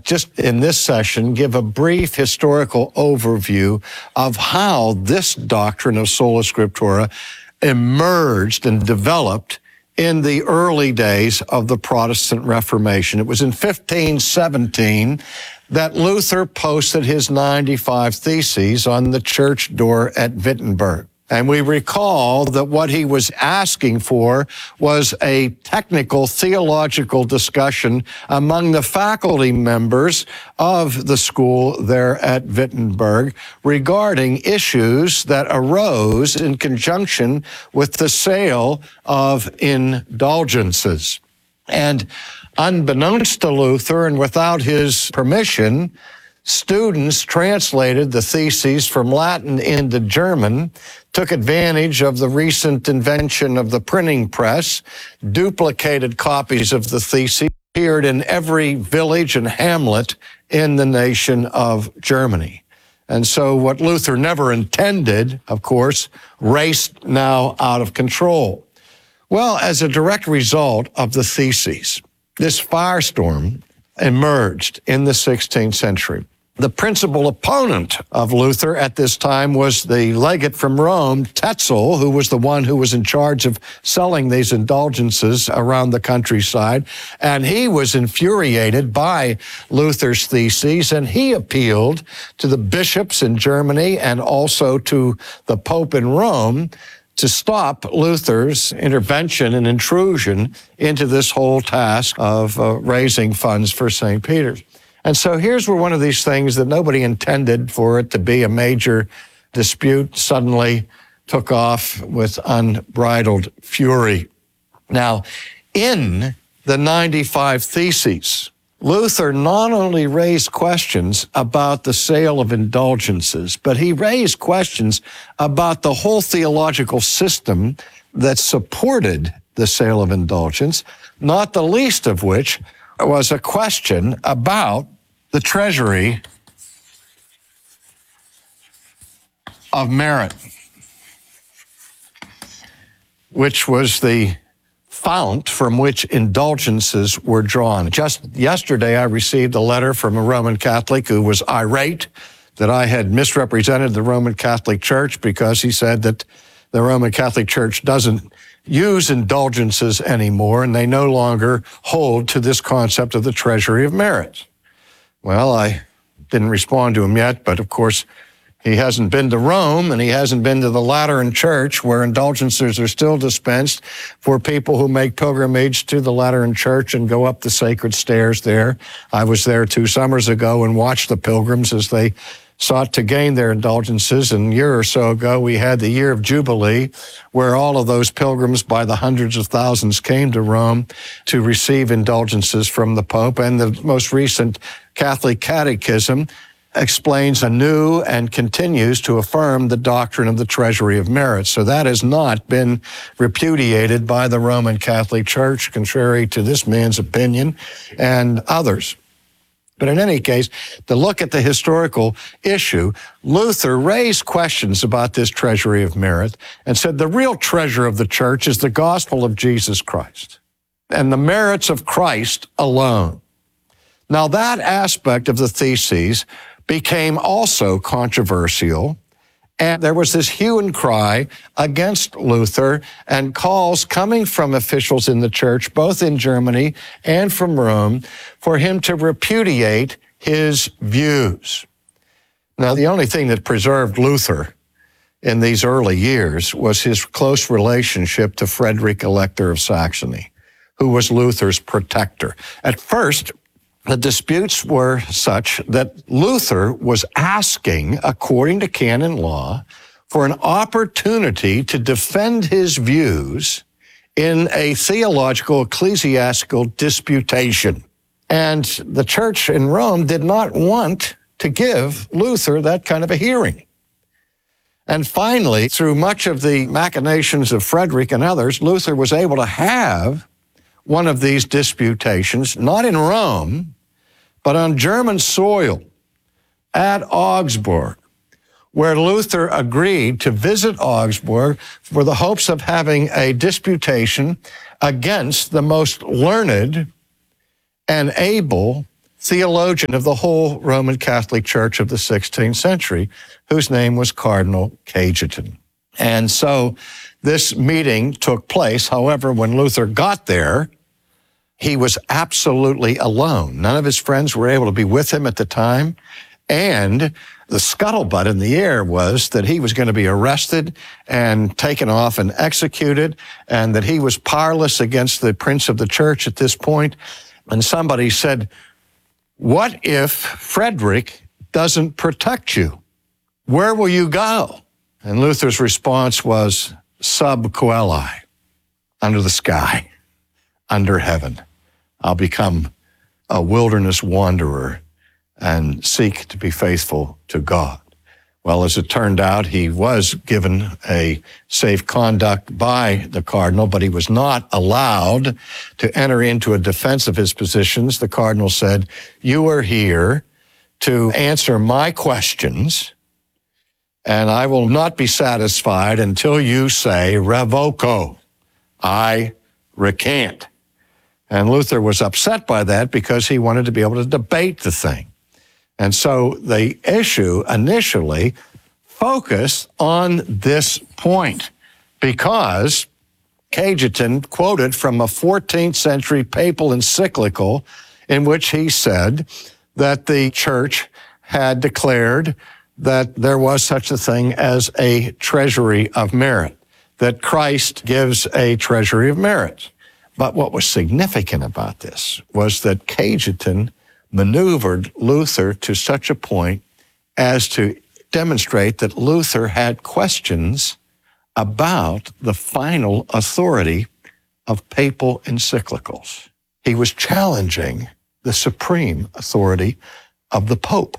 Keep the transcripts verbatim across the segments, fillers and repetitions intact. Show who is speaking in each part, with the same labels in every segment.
Speaker 1: just in this session, give a brief historical overview of how this doctrine of sola scriptura emerged and developed in the early days of the Protestant Reformation. It was in fifteen seventeen that Luther posted his ninety-five Theses on the church door at Wittenberg. And we recall that what he was asking for was a technical theological discussion among the faculty members of the school there at Wittenberg regarding issues that arose in conjunction with the sale of indulgences. And unbeknownst to Luther and without his permission, students translated the theses from Latin into German, took advantage of the recent invention of the printing press, duplicated copies of the theses, appeared in every village and hamlet in the nation of Germany. And so what Luther never intended, of course, raced now out of control. Well, as a direct result of the theses, this firestorm emerged in the sixteenth century. The principal opponent of Luther at this time was the legate from Rome, Tetzel, who was the one who was in charge of selling these indulgences around the countryside. And he was infuriated by Luther's theses, and he appealed to the bishops in Germany and also to the Pope in Rome to stop Luther's intervention and intrusion into this whole task of uh, raising funds for Saint Peter's. And so here's where one of these things that nobody intended for it to be a major dispute suddenly took off with unbridled fury. Now, in the ninety-five Theses, Luther not only raised questions about the sale of indulgences, but he raised questions about the whole theological system that supported the sale of indulgence, not the least of which was a question about the treasury of merit, which was the fount from which indulgences were drawn. Just yesterday, I received a letter from a Roman Catholic who was irate that I had misrepresented the Roman Catholic Church because he said that the Roman Catholic Church doesn't use indulgences anymore, and they no longer hold to this concept of the treasury of merit. Well, I didn't respond to him yet, but of course, he hasn't been to Rome, and he hasn't been to the Lateran Church, where indulgences are still dispensed for people who make pilgrimage to the Lateran Church and go up the sacred stairs there. I was there two summers ago and watched the pilgrims as they sought to gain their indulgences. And a year or so ago, we had the year of Jubilee, where all of those pilgrims by the hundreds of thousands came to Rome to receive indulgences from the Pope. And the most recent Catholic Catechism explains anew and continues to affirm the doctrine of the treasury of merit. So that has not been repudiated by the Roman Catholic Church, contrary to this man's opinion and others. But in any case, to look at the historical issue, Luther raised questions about this treasury of merit and said the real treasure of the church is the gospel of Jesus Christ and the merits of Christ alone. Now, that aspect of the Theses became also controversial, and there was this hue and cry against Luther and calls coming from officials in the church, both in Germany and from Rome, for him to repudiate his views. Now, the only thing that preserved Luther in these early years was his close relationship to Frederick Elector of Saxony, who was Luther's protector. At first, the disputes were such that Luther was asking, according to canon law, for an opportunity to defend his views in a theological, ecclesiastical disputation. And the church in Rome did not want to give Luther that kind of a hearing. And finally, through much of the machinations of Frederick and others, Luther was able to have one of these disputations, not in Rome, but on German soil at Augsburg, where Luther agreed to visit Augsburg for the hopes of having a disputation against the most learned and able theologian of the whole Roman Catholic Church of the sixteenth century, whose name was Cardinal Cajetan. And so this meeting took place. However, when Luther got there, he was absolutely alone. None of his friends were able to be with him at the time. And the scuttlebutt in the air was that he was going to be arrested and taken off and executed, and that he was powerless against the prince of the church at this point. And somebody said, what if Frederick doesn't protect you? Where will you go? And Luther's response was, sub coeli, under the sky, under heaven. I'll become a wilderness wanderer and seek to be faithful to God. Well, as it turned out, he was given a safe conduct by the cardinal, but he was not allowed to enter into a defense of his positions. The cardinal said, you are here to answer my questions, and I will not be satisfied until you say, revoco, I recant. And Luther was upset by that because he wanted to be able to debate the thing. And so the issue initially focused on this point because Cajetan quoted from a fourteenth century papal encyclical in which he said that the church had declared that there was such a thing as a treasury of merit, that Christ gives a treasury of merit. But what was significant about this was that Cajetan maneuvered Luther to such a point as to demonstrate that Luther had questions about the final authority of papal encyclicals. He was challenging the supreme authority of the Pope.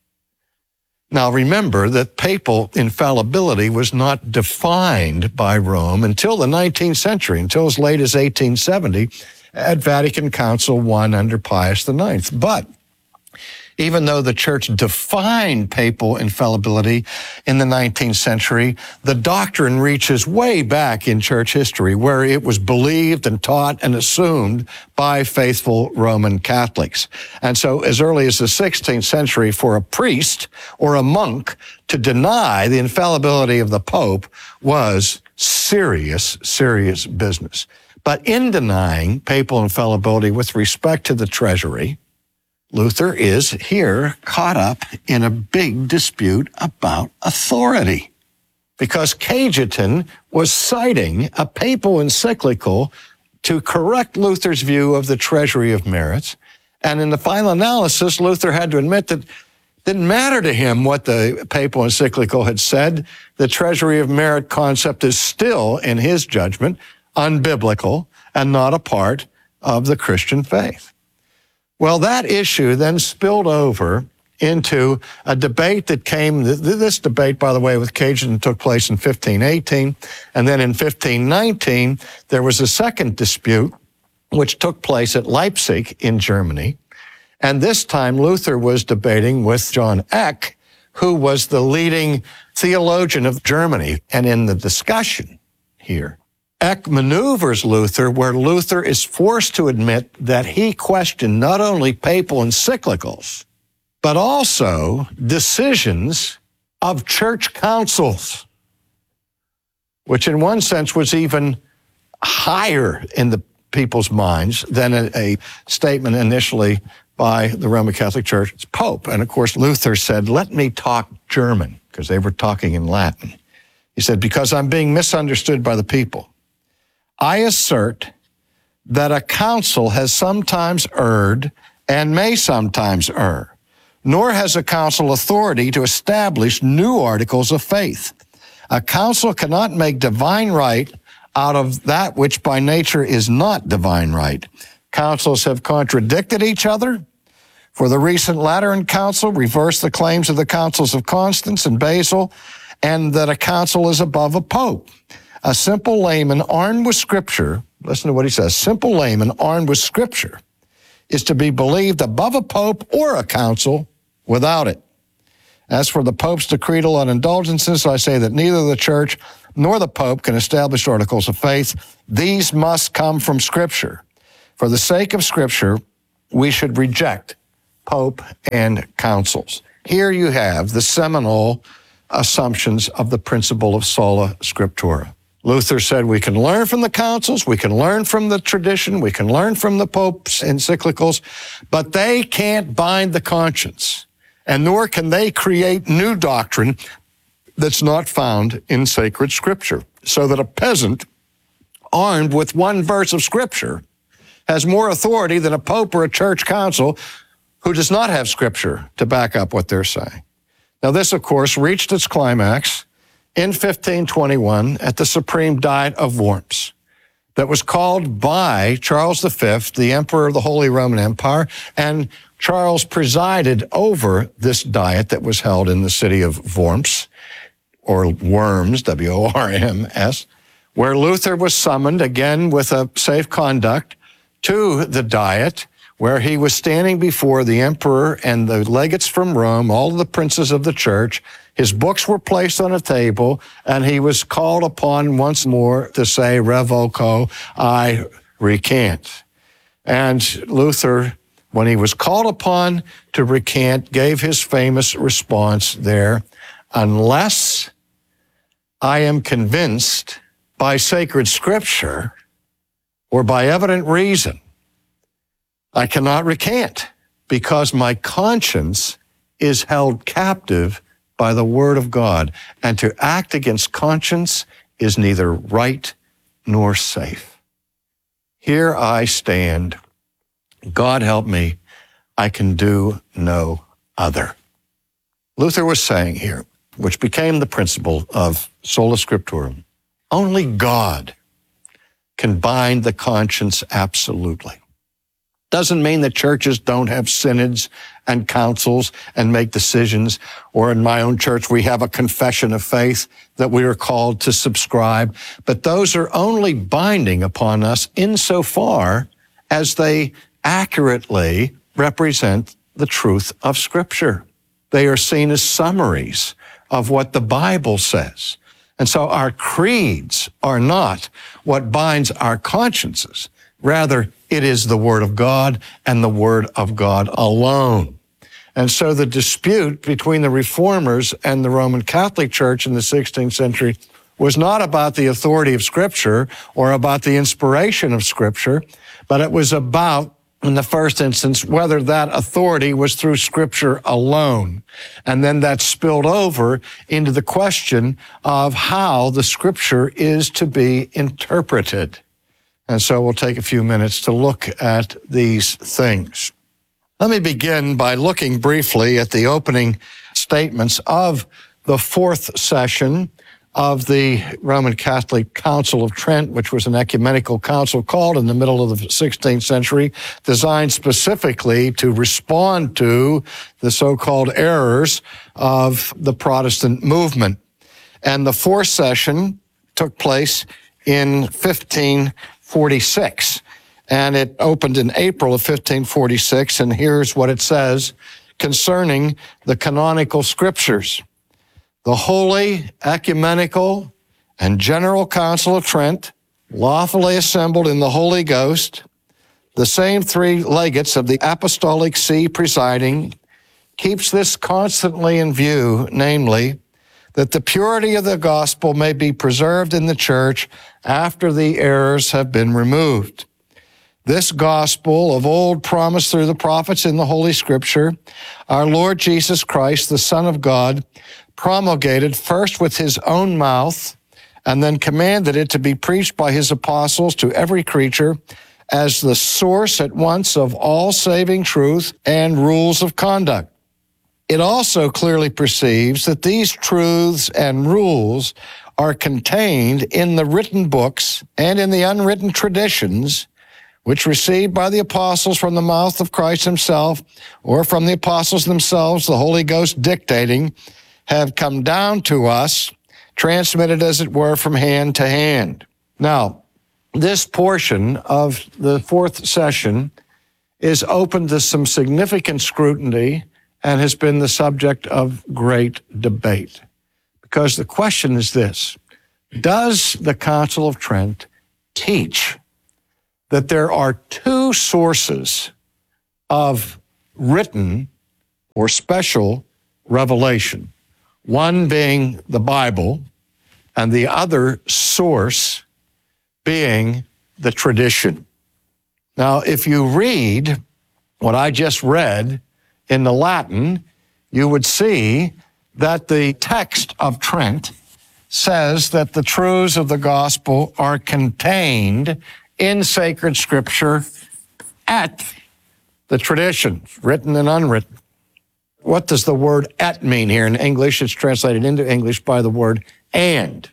Speaker 1: Now remember that papal infallibility was not defined by Rome until the nineteenth century, until as late as eighteen seventy, at Vatican Council one under Pius the ninth. But even though the church defined papal infallibility in the nineteenth century, the doctrine reaches way back in church history where it was believed and taught and assumed by faithful Roman Catholics. And so as early as the sixteenth century, for a priest or a monk to deny the infallibility of the Pope was serious, serious business. But in denying papal infallibility with respect to the treasury, Luther is here caught up in a big dispute about authority, because Cajetan was citing a papal encyclical to correct Luther's view of the treasury of merits. And in the final analysis, Luther had to admit that it didn't matter to him what the papal encyclical had said. The treasury of merit concept is still, in his judgment, unbiblical and not a part of the Christian faith. Well, that issue then spilled over into a debate that came, this debate, by the way, with Cajetan took place in fifteen eighteen, and then in fifteen nineteen, there was a second dispute which took place at Leipzig in Germany, and this time Luther was debating with John Eck, who was the leading theologian of Germany, and in the discussion here, Eck maneuvers Luther where Luther is forced to admit that he questioned not only papal encyclicals, but also decisions of church councils, which in one sense was even higher in the people's minds than a, a statement initially by the Roman Catholic Church's Pope. And of course, Luther said, let me talk German, because they were talking in Latin. He said, because I'm being misunderstood by the people. I assert that a council has sometimes erred and may sometimes err, nor has a council authority to establish new articles of faith. A council cannot make divine right out of that which by nature is not divine right. Councils have contradicted each other, for the recent Lateran Council reversed the claims of the councils of Constance and Basil, and that a council is above a pope. A simple layman armed with Scripture, listen to what he says, simple layman armed with Scripture is to be believed above a pope or a council without it. As for the Pope's decretal on indulgences, I say that neither the Church nor the Pope can establish articles of faith. These must come from Scripture. For the sake of Scripture, we should reject pope, and councils. Here you have the seminal assumptions of the principle of sola scriptura. Luther said we can learn from the councils, we can learn from the tradition, we can learn from the Pope's encyclicals, but they can't bind the conscience, and nor can they create new doctrine that's not found in sacred Scripture, so that a peasant armed with one verse of Scripture has more authority than a pope or a church council who does not have Scripture to back up what they're saying. Now, this, of course, reached its climax in fifteen twenty-one at the Supreme Diet of Worms that was called by Charles the Fifth, the Emperor of the Holy Roman Empire, and Charles presided over this diet that was held in the city of Worms, or Worms, W O R M S, where Luther was summoned, again with a safe conduct, to the diet, where he was standing before the emperor and the legates from Rome, all of the princes of the church. His books were placed on a table, and he was called upon once more to say, revoco, I recant. And Luther, when he was called upon to recant, gave his famous response there, unless I am convinced by sacred Scripture or by evident reason, I cannot recant, because my conscience is held captive by the Word of God, and to act against conscience is neither right nor safe. Here I stand. God help me, I can do no other. Luther was saying here, which became the principle of sola scriptura, only God can bind the conscience absolutely. Doesn't mean that churches don't have synods and councils and make decisions, or in my own church, we have a confession of faith that we are called to subscribe, but those are only binding upon us insofar as they accurately represent the truth of Scripture. They are seen as summaries of what the Bible says. And so our creeds are not what binds our consciences. Rather, it is the Word of God and the Word of God alone. And so the dispute between the Reformers and the Roman Catholic Church in the sixteenth century was not about the authority of Scripture or about the inspiration of Scripture, but it was about, in the first instance, whether that authority was through Scripture alone. And then that spilled over into the question of how the Scripture is to be interpreted. And so we'll take a few minutes to look at these things. Let me begin by looking briefly at the opening statements of the fourth session of the Roman Catholic Council of Trent, which was an ecumenical council called in the middle of the sixteenth century, designed specifically to respond to the so-called errors of the Protestant movement. And the fourth session took place in fifteen forty-six, and it opened in April of fifteen forty-six, and here's what it says concerning the canonical Scriptures. The Holy, Ecumenical, and General Council of Trent, lawfully assembled in the Holy Ghost, the same three legates of the Apostolic See presiding, keeps this constantly in view, namely, that the purity of the gospel may be preserved in the church after the errors have been removed. This gospel of old promised through the prophets in the Holy Scripture, our Lord Jesus Christ, the Son of God, promulgated first with his own mouth, and then commanded it to be preached by his apostles to every creature as the source at once of all saving truth and rules of conduct. It also clearly perceives that these truths and rules are contained in the written books and in the unwritten traditions, which received by the apostles from the mouth of Christ himself, or from the apostles themselves, the Holy Ghost dictating, have come down to us, transmitted as it were from hand to hand. Now, this portion of the fourth session is open to some significant scrutiny and has been the subject of great debate. Because the question is this: does the Council of Trent teach that there are two sources of written or special revelation, one being the Bible and the other source being the tradition. Now, if you read what I just read in the Latin, you would see that the text of Trent says that the truths of the gospel are contained in sacred scripture at the tradition, written and unwritten. What does the word "at" mean here? In English, it's translated into English by the word "and."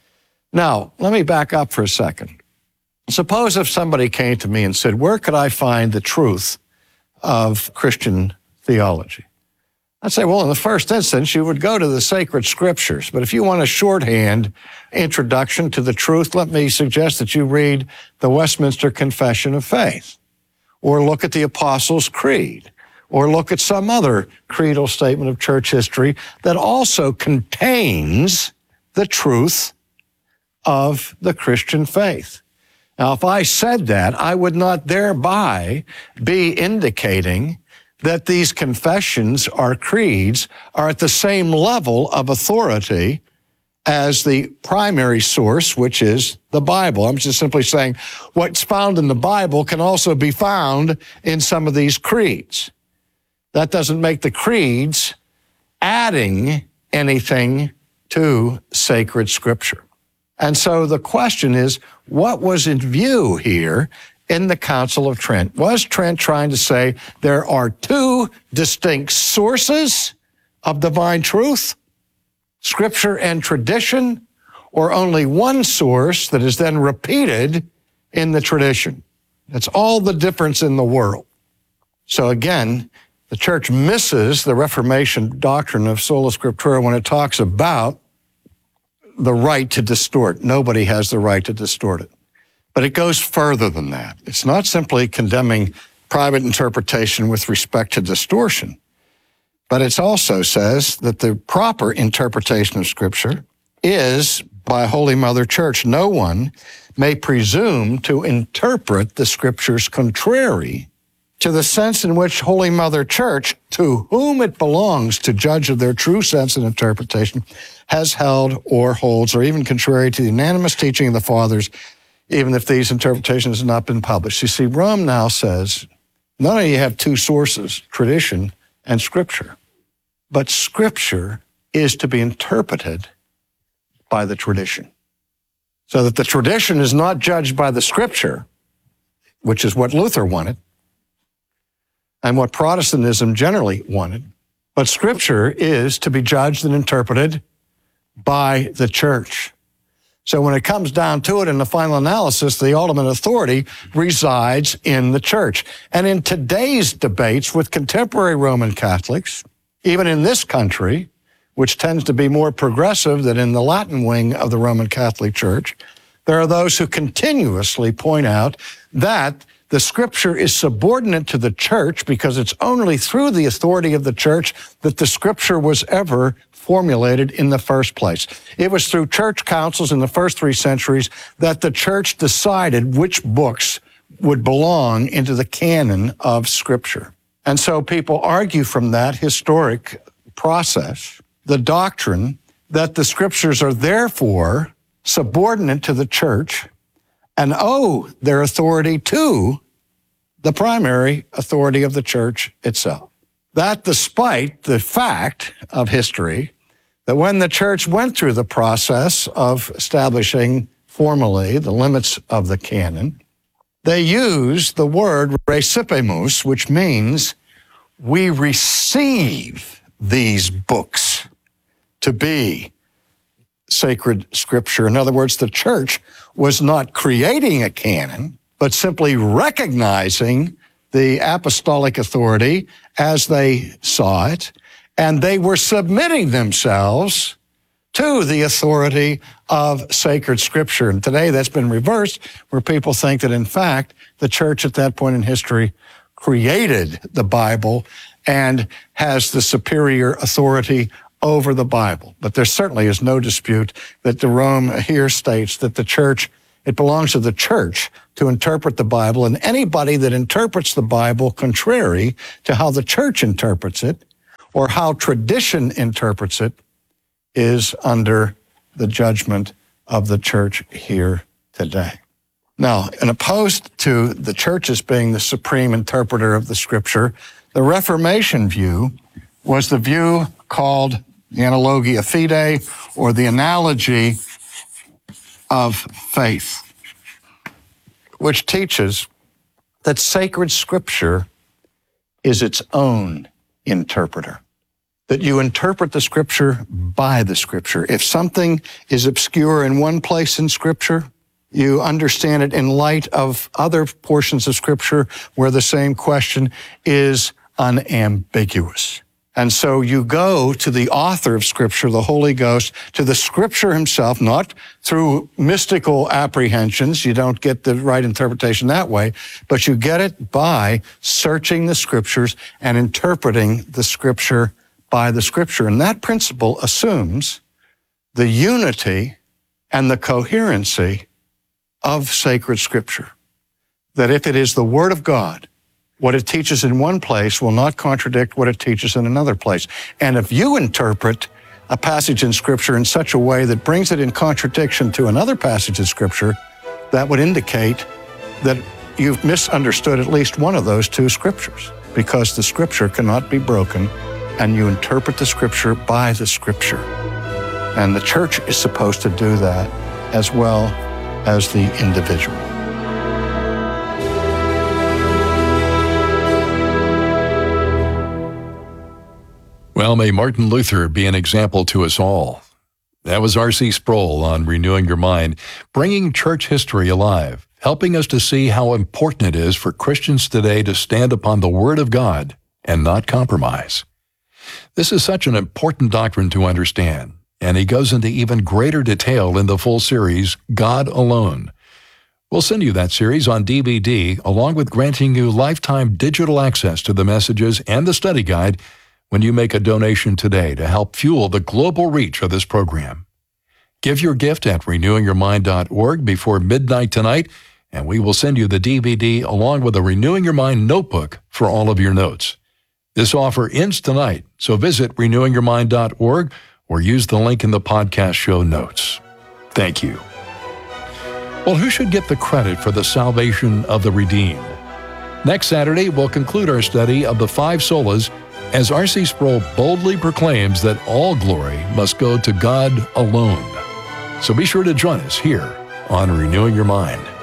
Speaker 1: Now, let me back up for a second. Suppose if somebody came to me and said, where could I find the truth of Christian theology? I'd say, well, in the first instance, you would go to the sacred scriptures. But if you want a shorthand introduction to the truth, let me suggest that you read the Westminster Confession of Faith, or look at the Apostles' Creed, or look at some other creedal statement of church history that also contains the truth of the Christian faith. Now, if I said that, I would not thereby be indicating that these confessions or creeds are at the same level of authority as the primary source, which is the Bible. I'm just simply saying what's found in the Bible can also be found in some of these creeds. That doesn't make the creeds adding anything to sacred scripture. And so the question is, what was in view here in the Council of Trent? Was Trent trying to say there are two distinct sources of divine truth, scripture and tradition, or only one source that is then repeated in the tradition? That's all the difference in the world. So again, the church misses the Reformation doctrine of sola scriptura when it talks about the right to distort. Nobody has the right to distort it. But it goes further than that. It's not simply condemning private interpretation with respect to distortion, but it also says that the proper interpretation of Scripture is by Holy Mother Church. No one may presume to interpret the Scriptures contrary to the sense in which Holy Mother Church, to whom it belongs to judge of their true sense and interpretation, has held or holds, or even contrary to the unanimous teaching of the Fathers, even if these interpretations have not been published. You see, Rome now says, not only do you have two sources, tradition and Scripture, but Scripture is to be interpreted by the tradition. So that the tradition is not judged by the Scripture, which is what Luther wanted, and what Protestantism generally wanted, but Scripture is to be judged and interpreted by the church. So when it comes down to it in the final analysis, the ultimate authority resides in the church. And in today's debates with contemporary Roman Catholics, even in this country, which tends to be more progressive than in the Latin wing of the Roman Catholic Church, there are those who continuously point out that the Scripture is subordinate to the church because it's only through the authority of the church that the Scripture was ever formulated in the first place. It was through church councils in the first three centuries that the church decided which books would belong into the canon of Scripture. And so people argue from that historic process the doctrine that the Scriptures are therefore subordinate to the church and owe their authority to the primary authority of the church itself. That despite the fact of history that when the church went through the process of establishing formally the limits of the canon, they used the word recipimus, which means we receive these books to be sacred scripture. In other words, the church was not creating a canon, but simply recognizing the apostolic authority as they saw it, and they were submitting themselves to the authority of sacred scripture. And today that's been reversed, where people think that, in fact, the church at that point in history created the Bible and has the superior authority over the Bible. But there certainly is no dispute that the Rome here states that the church It belongs to the church to interpret the Bible, and anybody that interprets the Bible contrary to how the church interprets it or how tradition interprets it is under the judgment of the church here today. Now, in opposed to the church as being the supreme interpreter of the Scripture, the Reformation view was the view called the Analogia Fidei, or the analogy of faith, which teaches that sacred Scripture is its own interpreter, that you interpret the Scripture by the Scripture. If something is obscure in one place in Scripture, you understand it in light of other portions of Scripture where the same question is unambiguous. And so you go to the author of Scripture, the Holy Ghost, to the Scripture himself, not through mystical apprehensions. You don't get the right interpretation that way, but you get it by searching the Scriptures and interpreting the Scripture by the Scripture. And that principle assumes the unity and the coherency of sacred Scripture. That if it is the Word of God, what it teaches in one place will not contradict what it teaches in another place. And if you interpret a passage in Scripture in such a way that brings it in contradiction to another passage in Scripture, that would indicate that you've misunderstood at least one of those two Scriptures, because the Scripture cannot be broken, and you interpret the Scripture by the Scripture. And the church is supposed to do that as well as the individual.
Speaker 2: Well, may Martin Luther be an example to us all. That was R C Sproul on Renewing Your Mind, bringing church history alive, helping us to see how important it is for Christians today to stand upon the Word of God and not compromise. This is such an important doctrine to understand, and he goes into even greater detail in the full series, God Alone. We'll send you that series on D V D, along with granting you lifetime digital access to the messages and the study guide when you make a donation today to help fuel the global reach of this program. Give your gift at renewing your mind dot org before midnight tonight, and we will send you the D V D along with a Renewing Your Mind notebook for all of your notes. This offer ends tonight, so visit renewing your mind dot org or use the link in the podcast show notes. Thank you. Well, who should get the credit for the salvation of the redeemed? Next Saturday, we'll conclude our study of the five solas as R C Sproul boldly proclaims that all glory must go to God alone. So be sure to join us here on Renewing Your Mind.